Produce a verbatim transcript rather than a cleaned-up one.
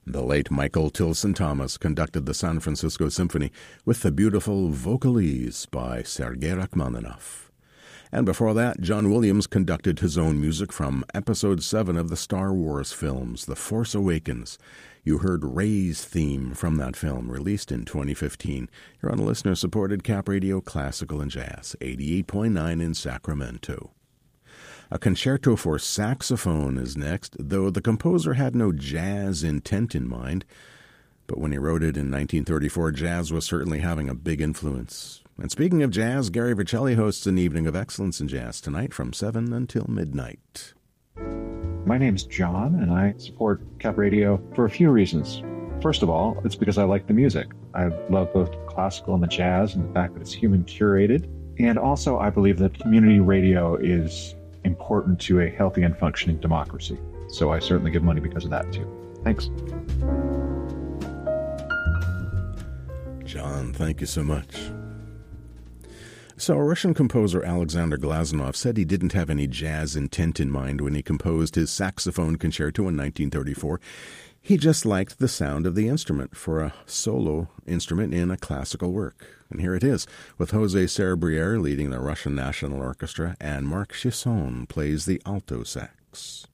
The late Michael Tilson Thomas conducted the San Francisco Symphony with the beautiful Vocalese by Sergei Rachmaninoff. And before that, John Williams conducted his own music from Episode seven of the Star Wars films, The Force Awakens. You heard Rey's theme from that film, released in twenty fifteen. You're on a listener-supported Cap Radio Classical and Jazz, eighty-eight point nine in Sacramento. A concerto for saxophone is next, though the composer had no jazz intent in mind. But when he wrote it in nineteen thirty-four, jazz was certainly having a big influence. And speaking of jazz, Gary Vercelli hosts an evening of excellence in jazz tonight from seven until midnight. My name's John, and I support Cap Radio for a few reasons. First of all, it's because I like the music. I love both the classical and the jazz, and the fact that it's human-curated. And also, I believe that community radio is important to a healthy and functioning democracy. So I certainly give money because of that, too. Thanks. John, thank you so much. So Russian composer Alexander Glazunov said he didn't have any jazz intent in mind when he composed his saxophone concerto in nineteen thirty-four. He just liked the sound of the instrument for a solo instrument in a classical work. And here it is, with José Serbrier leading the Russian National Orchestra, and Marc Chisson plays the alto sax.